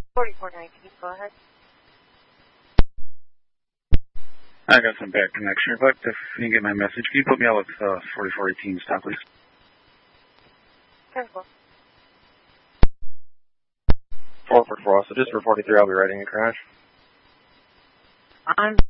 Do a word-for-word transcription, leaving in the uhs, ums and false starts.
forty-four nineteen, go ahead. I got some bad connection, but if you can get my message, can you put me out with uh, forty-four eighteen stop, please? ten four. four four four, so just for forty-three, I'll be writing a crash. On